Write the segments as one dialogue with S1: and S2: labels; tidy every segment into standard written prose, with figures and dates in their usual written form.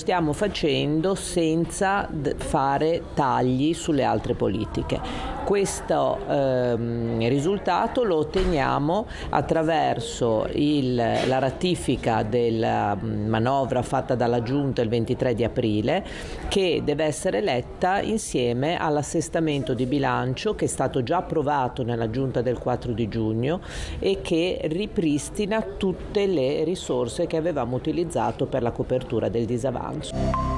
S1: stiamo facendo senza fare tagli sulle altre politiche. Questo risultato lo otteniamo attraverso la ratifica della manovra fatta dalla Giunta il 23 di aprile, che deve essere letta insieme all'assestamento di bilancio che è stato già approvato nella Giunta del 4 di giugno e che ripristina tutte le risorse che avevamo utilizzato per la copertura del disavanzo.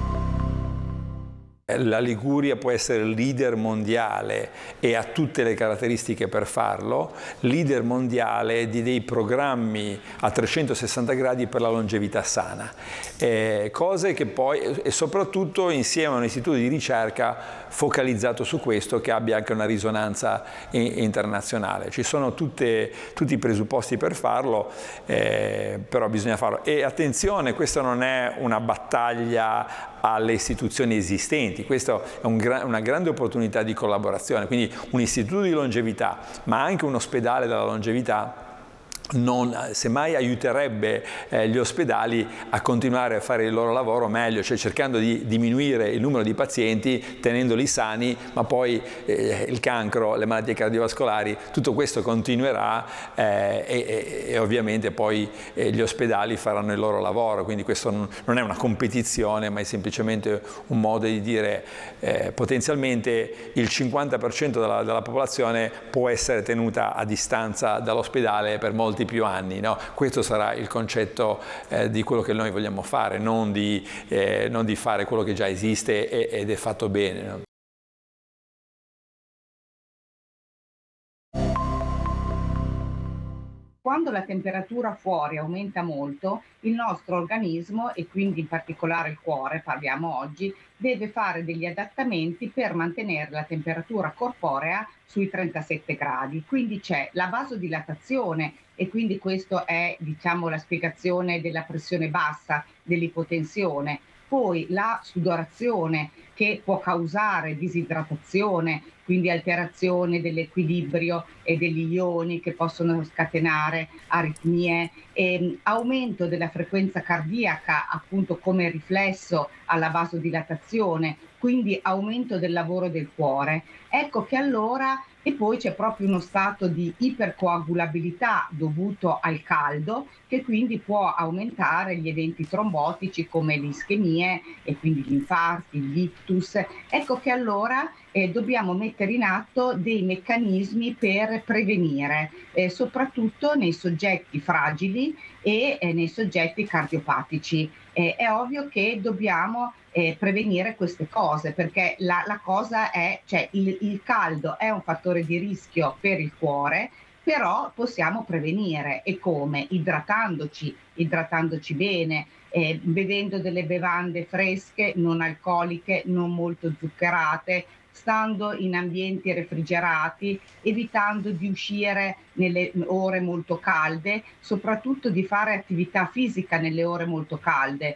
S2: La Liguria può essere leader mondiale e ha tutte le caratteristiche per farlo, leader mondiale di dei programmi a 360 gradi per la longevità sana, cose che poi, e soprattutto insieme a un istituto di ricerca focalizzato su questo, che abbia anche una risonanza internazionale. Ci sono tutti i presupposti per farlo, però bisogna farlo. E attenzione, questa non è una battaglia alle istituzioni esistenti, questa è una grande opportunità di collaborazione, quindi un istituto di longevità, ma anche un ospedale della longevità semmai aiuterebbe gli ospedali a continuare a fare il loro lavoro meglio, cioè cercando di diminuire il numero di pazienti, tenendoli sani, ma poi il cancro, le malattie cardiovascolari, tutto questo continuerà e ovviamente poi gli ospedali faranno il loro lavoro, quindi questo non è una competizione, ma è semplicemente un modo di dire potenzialmente il 50% della popolazione può essere tenuta a distanza dall'ospedale per molti più anni, no? Questo sarà il concetto di quello che noi vogliamo fare, non di fare quello che già esiste ed è fatto bene, no?
S3: Quando la temperatura fuori aumenta molto, il nostro organismo, e quindi in particolare il cuore, parliamo oggi, deve fare degli adattamenti per mantenere la temperatura corporea sui 37 gradi. Quindi c'è la vasodilatazione e quindi questo è, diciamo, la spiegazione della pressione bassa, dell'ipotensione. Poi la sudorazione, che può causare disidratazione, quindi alterazione dell'equilibrio e degli ioni che possono scatenare aritmie, aumento della frequenza cardiaca appunto come riflesso alla vasodilatazione, quindi aumento del lavoro del cuore. Ecco che allora, e poi c'è proprio uno stato di ipercoagulabilità dovuto al caldo, che quindi può aumentare gli eventi trombotici come le ischemie e quindi gli infarti, gli ictus. Ecco che allora dobbiamo mettere in atto dei meccanismi per prevenire, soprattutto nei soggetti fragili e nei soggetti cardiopatici. È ovvio che dobbiamo prevenire queste cose, perché la cosa è, cioè il caldo è un fattore di rischio per il cuore, però possiamo prevenire. E come? Idratandoci bene, bevendo delle bevande fresche, non alcoliche, non molto zuccherate, stando in ambienti refrigerati, evitando di uscire nelle ore molto calde, soprattutto di fare attività fisica nelle ore molto calde.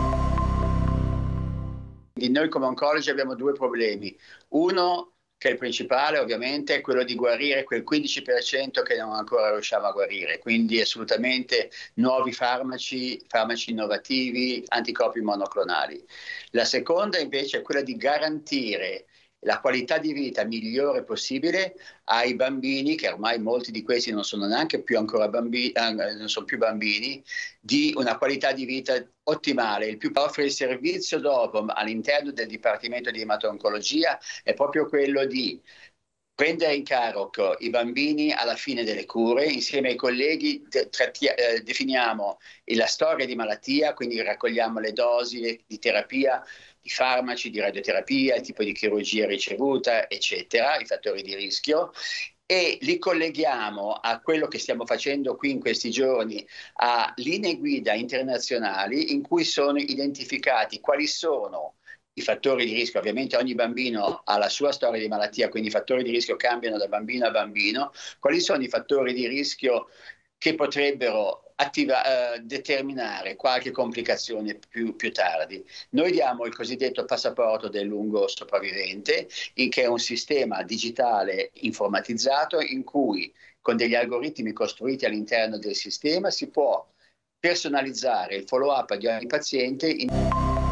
S4: Noi come oncologi abbiamo due problemi. Uno, che è il principale ovviamente, è quello di guarire quel 15% che non ancora riusciamo a guarire, quindi assolutamente nuovi farmaci innovativi, anticorpi monoclonali. La seconda invece è quella di garantire la qualità di vita migliore possibile ai bambini, che ormai molti di questi non sono neanche più ancora bambini, non sono più bambini, di una qualità di vita ottimale. Il più offre il servizio dopo all'interno del Dipartimento di Emato-Oncologia è proprio quello di prendere in carico i bambini alla fine delle cure, insieme ai colleghi definiamo la storia di malattia, quindi raccogliamo le dosi di terapia, di farmaci, di radioterapia, il tipo di chirurgia ricevuta, eccetera, i fattori di rischio, e li colleghiamo a quello che stiamo facendo qui in questi giorni, a linee guida internazionali in cui sono identificati quali sono i fattori di rischio. Ovviamente ogni bambino ha la sua storia di malattia, quindi i fattori di rischio cambiano da bambino a bambino. Quali sono i fattori di rischio che potrebbero determinare qualche complicazione più tardi? Noi diamo il cosiddetto passaporto del lungo sopravvivente, che è un sistema digitale informatizzato in cui con degli algoritmi costruiti all'interno del sistema si può personalizzare il follow-up di ogni paziente